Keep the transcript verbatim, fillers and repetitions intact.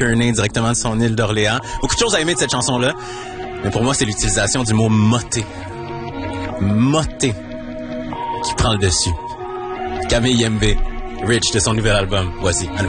Kearney directement de son île d'Orléans. Beaucoup de choses à aimer de cette chanson-là. Mais pour moi, c'est l'utilisation du mot moté. Moté. Qui prend le dessus. Camille Yembe, Rich de son nouvel album. Voici, à nouveau.